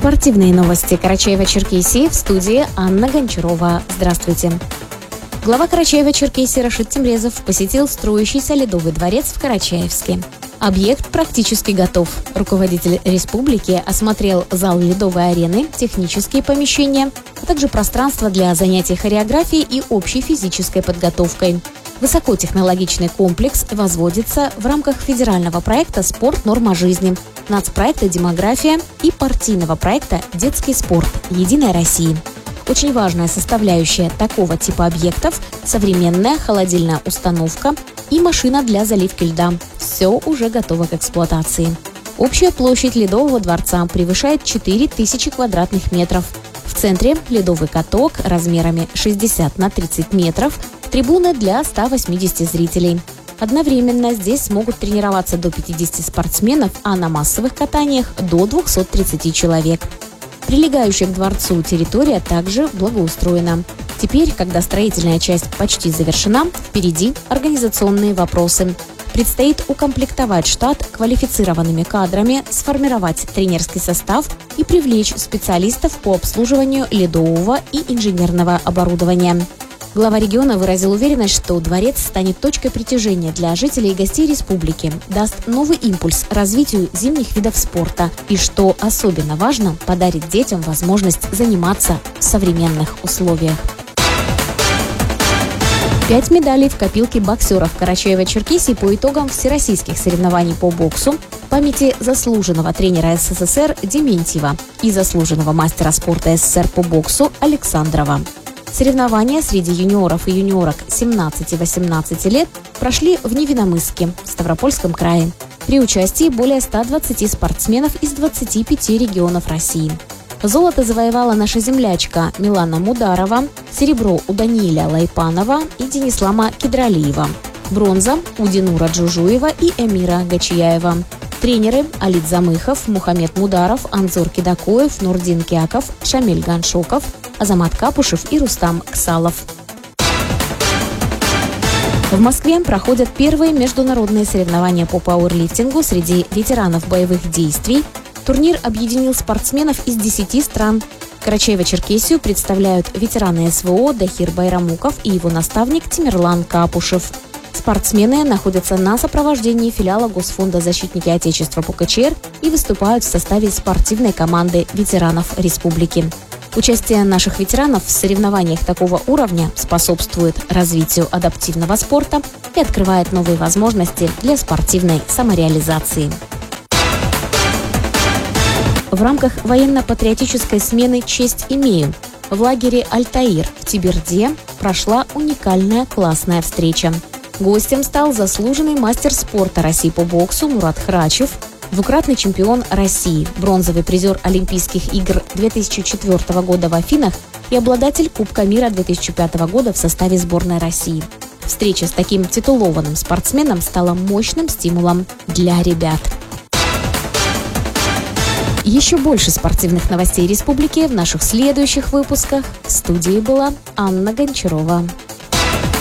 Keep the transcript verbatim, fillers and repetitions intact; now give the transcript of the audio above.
Спортивные новости Карачаева-Черкесии, в студии Анна Гончарова. Здравствуйте. Глава Карачаева-Черкесии Рашид Темрезов посетил строящийся Ледовый дворец в Карачаевске. Объект практически готов. Руководитель республики осмотрел зал Ледовой арены, технические помещения, а также пространство для занятий хореографией и общей физической подготовкой. Высокотехнологичный комплекс возводится в рамках федерального проекта «Спорт. Норма жизни», нацпроекта «Демография» и партийного проекта «Детский спорт. Единой России». Очень важная составляющая такого типа объектов – современная холодильная установка и машина для заливки льда. Все уже готово к эксплуатации. Общая площадь Ледового дворца превышает четыре тысячи квадратных метров. В центре ледовый каток размерами шестьдесят на тридцать метров, трибуны для ста восьмидесяти зрителей. Одновременно здесь смогут тренироваться до пятидесяти спортсменов, а на массовых катаниях до двухсот тридцати человек. Прилегающая к дворцу территория также благоустроена. Теперь, когда строительная часть почти завершена, впереди организационные вопросы. Предстоит укомплектовать штат квалифицированными кадрами, сформировать тренерский состав и привлечь специалистов по обслуживанию ледового и инженерного оборудования. Глава региона выразил уверенность, что дворец станет точкой притяжения для жителей и гостей республики, даст новый импульс развитию зимних видов спорта и, что особенно важно, подарит детям возможность заниматься в современных условиях. Пять медалей в копилке боксеров Карачаева-Черкесии по итогам всероссийских соревнований по боксу в памяти заслуженного тренера СССР Дементьева и заслуженного мастера спорта СССР по боксу Александрова. Соревнования среди юниоров и юниорок семнадцати-восемнадцати лет прошли в Невинномысске, в Ставропольском крае, при участии более ста двадцати спортсменов из двадцати пяти регионов России. Золото завоевала наша землячка Милана Мударова, серебро у Данииля Лайпанова и Денислама Кедралиева, бронза у Динура Джужуева и Эмира Гачияева. Тренеры Алит Замыхов, Мухаммед Мударов, Анзор Кидакоев, Нурдин Кяков, Шамиль Ганшоков, Азамат Капушев и Рустам Ксалов. В Москве проходят первые международные соревнования по пауэрлифтингу среди ветеранов боевых действий. Турнир объединил спортсменов из десяти стран. Карачаево-Черкесию представляют ветераны СВО Дахир Байрамуков и его наставник Тимирлан Капушев. Спортсмены находятся на сопровождении филиала Госфонда «Защитники Отечества» по КЧР и выступают в составе спортивной команды ветеранов республики. Участие наших ветеранов в соревнованиях такого уровня способствует развитию адаптивного спорта и открывает новые возможности для спортивной самореализации. В рамках военно-патриотической смены «Честь имею» в лагере «Альтаир» в Тиберде прошла уникальная классная встреча. Гостем стал заслуженный мастер спорта России по боксу Мурат Храчев, двукратный чемпион России, бронзовый призер Олимпийских игр две тысячи четвёртого года в Афинах и обладатель Кубка мира две тысячи пятого года в составе сборной России. Встреча с таким титулованным спортсменом стала мощным стимулом для ребят. Еще больше спортивных новостей республики в наших следующих выпусках. В студии была Анна Гончарова.